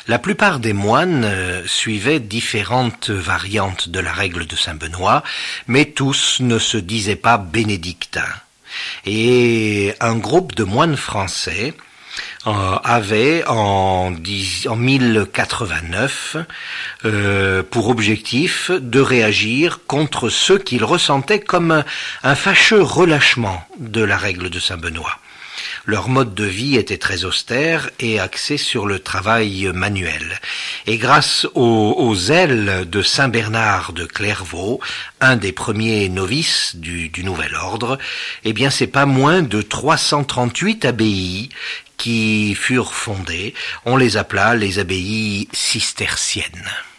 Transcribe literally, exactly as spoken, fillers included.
La plupart des moines euh, suivaient différentes variantes de la règle de Saint-Benoît, mais tous ne se disaient pas bénédictins. Et un groupe de moines français euh, avait en, dix, en mille quatre-vingt-neuf euh, pour objectif de réagir contre ceux qu'ils ressentaient comme un, un fâcheux relâchement de la règle de Saint-Benoît. Leur mode de vie était très austère et axé sur le travail manuel. Et grâce au, au zèle de Saint Bernard de Clairvaux, un des premiers novices du, du nouvel ordre, eh bien c'est pas moins de trois cent trente-huit abbayes qui furent fondées. On les appela les abbayes cisterciennes.